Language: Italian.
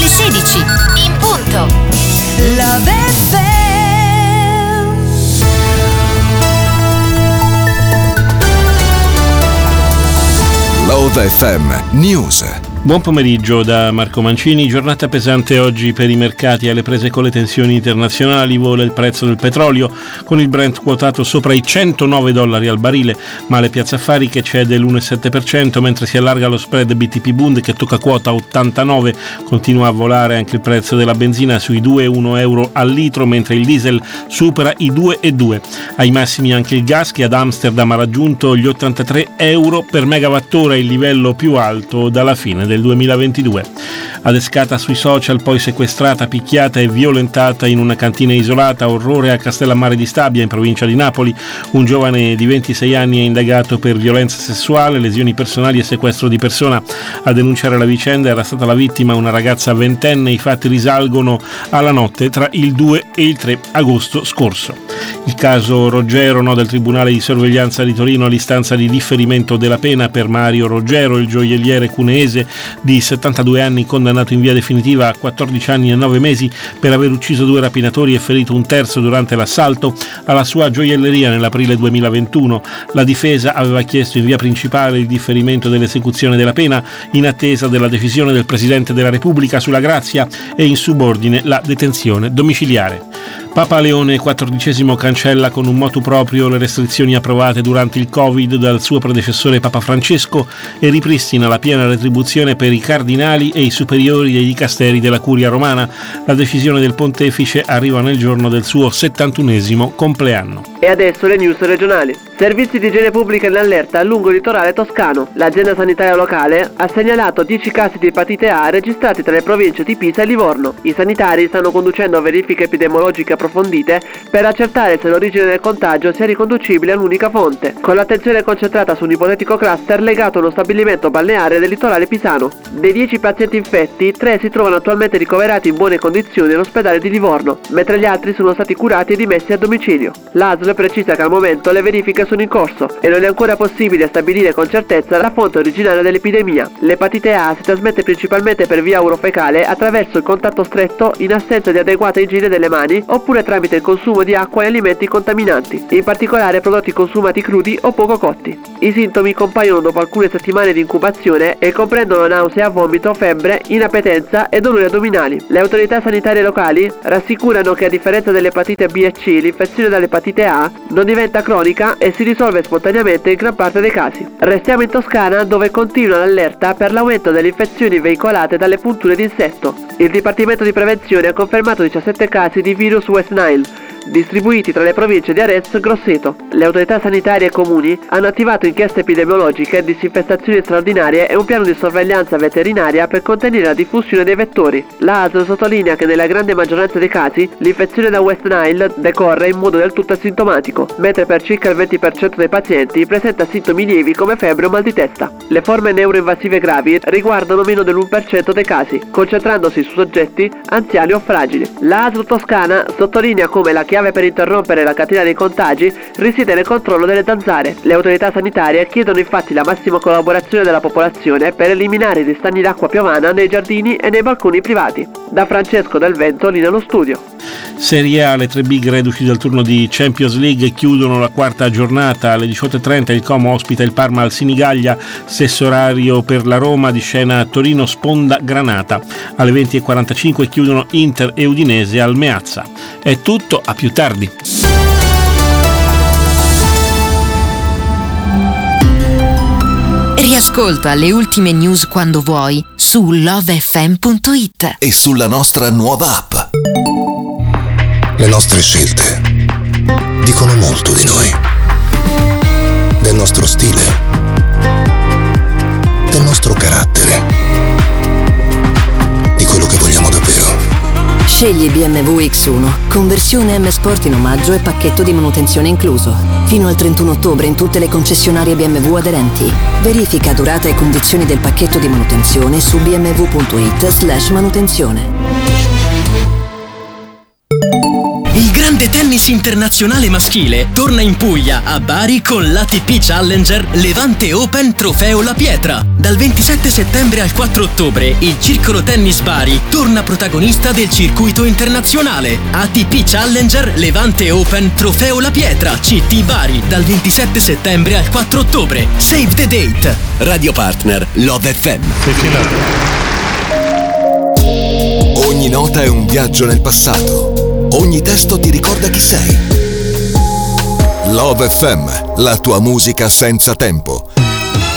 alle 16. In punto. Love FM. Love FM News. Buon pomeriggio da Marco Mancini. Giornata pesante oggi per i mercati. Alle prese con le tensioni internazionali vola il prezzo del petrolio, con il Brent quotato sopra i $109 al barile, ma le piazze affari che cede l'1,7%, mentre si allarga lo spread BTP Bund che tocca quota 89. Continua a volare anche il prezzo della benzina sui 2,1 euro al litro, mentre il diesel supera i 2,2. Ai massimi anche il gas, che ad Amsterdam ha raggiunto gli 83 euro per megawattora, il livello più alto dalla fine del 2022. Adescata sui social, poi sequestrata, picchiata e violentata in una cantina isolata. Orrore a Castellammare di Stabia, in provincia di Napoli. Un giovane di 26 anni è indagato per violenza sessuale, lesioni personali e sequestro di persona. A denunciare la vicenda era stata la vittima, una ragazza ventenne. I fatti risalgono alla notte tra il 2 e il 3 agosto scorso. Il caso Roggero, del Tribunale di Sorveglianza di Torino all'istanza di differimento della pena per Mario Roggero, il gioielliere cuneese di 72 anni condannato in via definitiva a 14 anni e 9 mesi per aver ucciso 2 rapinatori e ferito un terzo durante l'assalto alla sua gioielleria nell'aprile 2021. La difesa aveva chiesto in via principale il differimento dell'esecuzione della pena in attesa della decisione del Presidente della Repubblica sulla grazia e in subordine la detenzione domiciliare. Papa Leone XIV cancella con un motu proprio le restrizioni approvate durante il Covid dal suo predecessore Papa Francesco e ripristina la piena retribuzione per i cardinali e i superiori dei dicasteri della Curia Romana. La decisione del pontefice arriva nel giorno del suo 71esimo compleanno. E adesso le news regionali. Servizi di igiene pubblica in allerta lungo il litorale toscano. L'azienda sanitaria locale ha segnalato 10 casi di epatite A registrati tra le province di Pisa e Livorno. I sanitari stanno conducendo verifiche epidemiologiche approfondite per accertare se l'origine del contagio sia riconducibile a un'unica fonte, con l'attenzione concentrata su un ipotetico cluster legato a uno stabilimento balneare del litorale pisano. Dei 10 pazienti infetti, 3 si trovano attualmente ricoverati in buone condizioni all'ospedale di Livorno, mentre gli altri sono stati curati e dimessi a domicilio. L'ASL precisa che al momento le verifiche sono in corso e non è ancora possibile stabilire con certezza la fonte originaria dell'epidemia. L'epatite A si trasmette principalmente per via urofecale attraverso il contatto stretto in assenza di adeguata igiene delle mani oppure tramite il consumo di acqua e alimenti contaminanti, in particolare prodotti consumati crudi o poco cotti. I sintomi compaiono dopo alcune settimane di incubazione e comprendono nausea, vomito, febbre, inappetenza e dolori addominali. Le autorità sanitarie locali rassicurano che a differenza dell'epatite B e C, l'infezione dall'epatite A non diventa cronica e si risolve spontaneamente in gran parte dei casi. Restiamo in Toscana, dove continua l'allerta per l'aumento delle infezioni veicolate dalle punture di insetto. Il Dipartimento di Prevenzione ha confermato 17 casi di virus West Nile, distribuiti tra le province di Arezzo e Grosseto. Le autorità sanitarie e comuni hanno attivato inchieste epidemiologiche, disinfestazioni straordinarie e un piano di sorveglianza veterinaria per contenere la diffusione dei vettori. La ASL sottolinea che nella grande maggioranza dei casi l'infezione da West Nile decorre in modo del tutto asintomatico, mentre per circa il 20% dei pazienti presenta sintomi lievi come febbre o mal di testa. Le forme neuroinvasive gravi riguardano meno dell'1% dei casi, concentrandosi su soggetti anziani o fragili. La ASL toscana sottolinea come la chiave per interrompere la catena dei contagi risiede nel controllo delle zanzare. Le autorità sanitarie chiedono infatti la massima collaborazione della popolazione per eliminare i ristagni d'acqua piovana nei giardini e nei balconi privati. Da Francesco Del Vento, linea allo studio. Serie A, le 3 big reduci del turno di Champions League chiudono la quarta giornata. Alle 18:30 il Como ospita il Parma al Sinigaglia, stesso orario per la Roma, di scena Torino Sponda Granata. Alle 20:45 chiudono Inter e Udinese al Meazza. È tutto, a più tardi. Riascolta le ultime news quando vuoi su lovefm.it E sulla nostra nuova app. Le nostre scelte dicono molto di noi, del nostro stile, del nostro carattere, di quello che vogliamo davvero. Scegli BMW X1, conversione M Sport in omaggio e pacchetto di manutenzione incluso. Fino al 31 ottobre in tutte le concessionarie BMW aderenti. Verifica durata e condizioni del pacchetto di manutenzione su bmw.it/manutenzione. Il grande grande tennis internazionale maschile torna in Puglia, a Bari, con l'ATP Challenger Levante Open Trofeo La Pietra. Dal 27 settembre al 4 ottobre il Circolo Tennis Bari torna protagonista del circuito internazionale. ATP Challenger Levante Open Trofeo La Pietra, CT Bari, dal 27 settembre al 4 ottobre. Save the date. Radio partner Love FM. Ogni nota è un viaggio nel passato. Ogni testo ti ricorda chi sei. Love FM, la tua musica senza tempo.